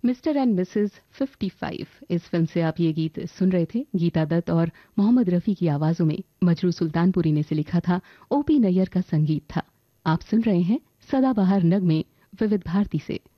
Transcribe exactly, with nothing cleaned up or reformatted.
Mister and Mrs fifty five, इस film से आप ये गीत सुन रहे थे। गीता दत्त और मोहम्मद रफ़ी की आवाज़ों में मजरू सुल्तानपुरी ने इसे लिखा था, ओपी नैयर का संगीत था। आप सुन रहे हैं सदाबहार नगमे विविध भारती से।